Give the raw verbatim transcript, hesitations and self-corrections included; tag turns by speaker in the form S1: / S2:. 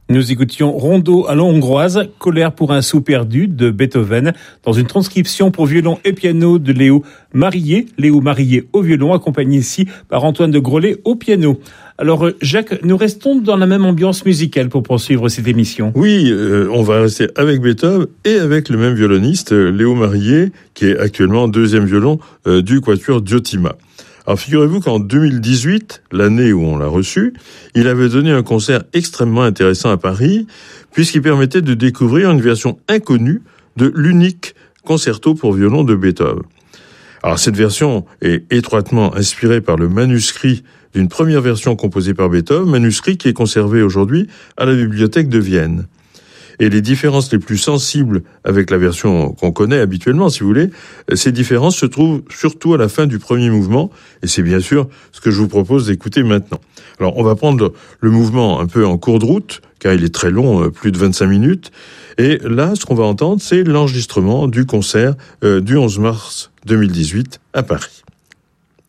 S1: Nous écoutions Rondo à l'hongroise, Colère pour un sou perdu de Beethoven, dans une transcription pour violon et piano de Léo Marillier. Léo Marillier au violon, accompagné ici par Antoine de Grollet au piano. Alors Jacques, nous restons dans la même ambiance musicale pour poursuivre cette émission.
S2: Oui, euh, on va rester avec Beethoven et avec le même violoniste, Léo Marillier, qui est actuellement deuxième violon euh, du quatuor Diotima. Alors figurez-vous qu'en deux mille dix-huit, l'année où on l'a reçu, il avait donné un concert extrêmement intéressant à Paris, puisqu'il permettait de découvrir une version inconnue de l'unique concerto pour violon de Beethoven. Alors cette version est étroitement inspirée par le manuscrit d'une première version composée par Beethoven, manuscrit qui est conservé aujourd'hui à la bibliothèque de Vienne. Et les différences les plus sensibles avec la version qu'on connaît habituellement, si vous voulez, ces différences se trouvent surtout à la fin du premier mouvement, et c'est bien sûr ce que je vous propose d'écouter maintenant. Alors, on va prendre le mouvement un peu en cours de route, car il est très long, plus de vingt-cinq minutes, et là, ce qu'on va entendre, c'est l'enregistrement du concert euh, du onze mars deux mille dix-huit à Paris.